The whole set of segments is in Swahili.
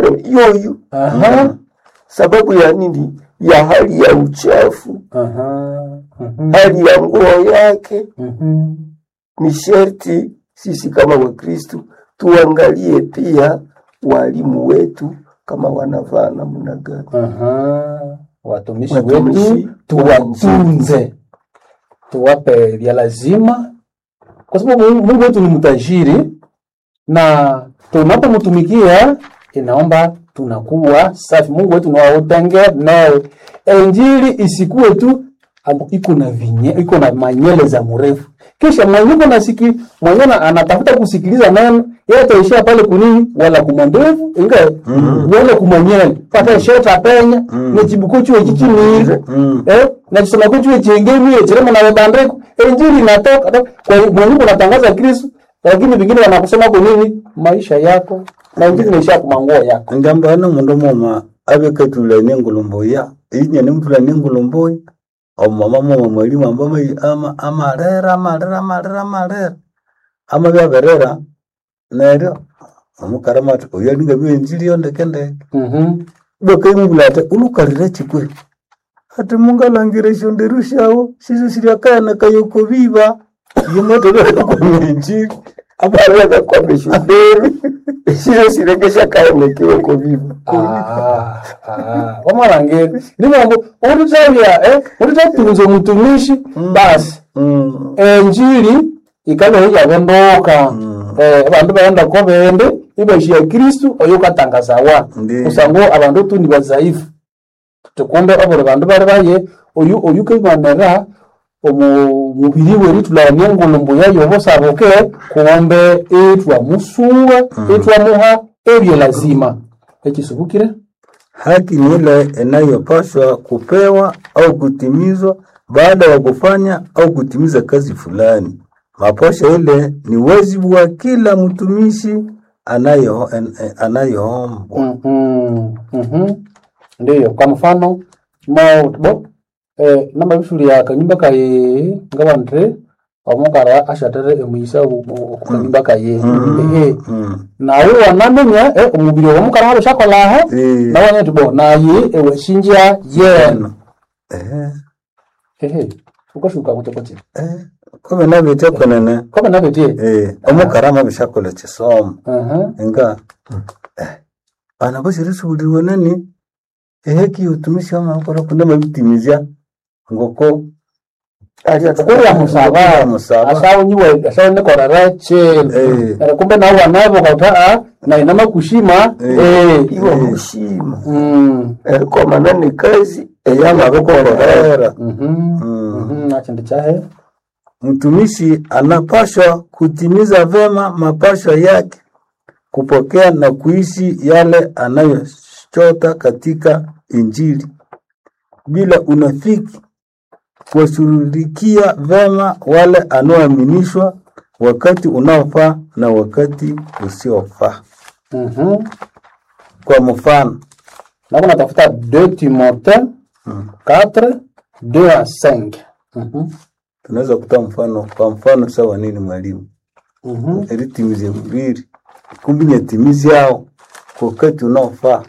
pale yoyo. Sababu ya nini? Ya hali ya uchafu. Hali ya nguo yake. Ni sherti sisi kama Wakristo tuangalie pia walimu wetu kama wanavaa namna gani. Watumishi wetu tuwatunze, tuwape vya lazima, kwa sababu Mungu wetu ni mtajiri, na tunapomtumikia inaomba tunakuwa safi. Mungu wetu na utenge nawe injili isikuwe tu iko na manyele za mrefu, kisha mwenyewe anatafuta kusikiliza neno, yeye ataishia pale kunini wala kumandevu wala kumanyele pata shota penya na chibukuchu ekichini na chisema kuchu echengemi echiremo na bandeko. Injili inatoka kwa Mungu, anatangaza Kristo, lakini vingine wanakusema kwa nini maisha yako na injili inaisha kumangoa yako. Ngamba na mundu moma abekatula nengulumboya inya nemtula nengulumboya au mama mwalimu ambamo amarera ama byaberera nero amukaramata oyalinga byenjili yondekende bakayimulata ulukarira chikwe ati mungalangire shonderushawo sizo siriakana kayoko biba yimotoro kwa injili Abarega kwa bishuderi sizo siregesha kaenekiwe kwa biba. Wamarangeri nimambo uritatunzo mtumishi basi injili ikalo yagondoka abantu baenda ko bende ibashia Kristo oyukatangaza wa usango abantu tundi bazaifu tukombe abo bantu bari baye oyukebanera omubiri weri tulanye ngolombo yayo bosaboke kuombe etwa musuwa etwa muha ebyo lazima ekisubukire. Haki ni ile inayopaswa kupewa au kutimizwa baada ya kufanya au kutimiza kazi fulani. Maposho ile ni wajibu wa kila mtumishi anayeombwa. Ndiyo, kwa mfano namba bishuri ya kanyumba kaye ngabandre omukara ashatere emuyisa okanyumba kaye na uwa namenya omubiri omukara habo shakolaho na wanya tubo naye ewashinja yeno ukashuka kutekote kobe nabete konene omukara mabishakola chisomo nga anabashirisubuliwe nani ki utumishi wa makora kuna mabitimizia ngoko aliatukura musaba asawo nyiwe asawo nekora rache kumbe na wanabo kauta na inama kushima iwa mushima kwa manani kazi eyama abekorera achende chahe. Mtumishi anapashwa kutimiza vema mapashwa yake, kupokea na kuishi yale anayochota katika Injili bila unafiki, kuwashughulikia vema wale anaoaminishwa wakati unaofaa na wakati usiofaa. Kwa mfano, na kuna tafuta 2 Timothée 4:2-5. Tunaweza kutoa mfano. Kwa mfano sawa nini mwalimu? Eritimize mbili. Kumbi ni timizi yao kwa wakati unaofaa.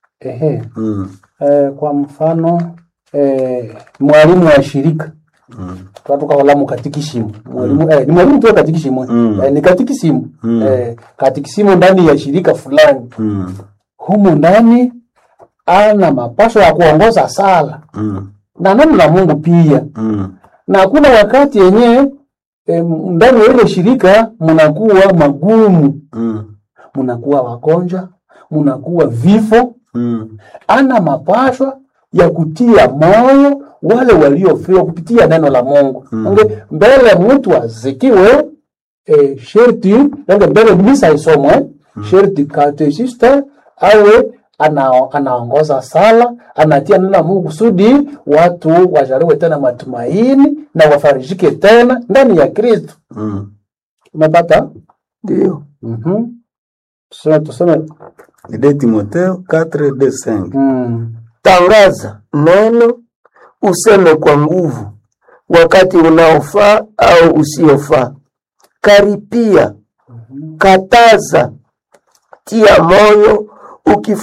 Kwa mfano mwalimu wa shirika tunatoka wala mkatikishimu mwalimu ni mwalimu tu katikishimu ni katikishimu katikishimu ndani ya shirika fulani humo ndani ana mapasho ya kuongoza sala na namna Mungu pia na kuna wakati yenyewe ndani ya ile shirika mnakuwa magumu mnakuwa wagonjwa mnakuwa vifo ana mapasho ya kutia moyo wale waliofia kupitia neno la Mungu. Mbele mtu azikiwe sherti mbele misa isomwe sherti katechista awe anaongoza sala anatia neno la Mungu kusudi watu wajaliwe tena matumaini na wafarijike tena ndani ya Kristo. Umepata? Ndio. Tuseme 2 Timothée 4:5. Tangaza neno, useme kwa nguvu wakati unaofaa au usiofaa. Karipia, kataza, tia moyo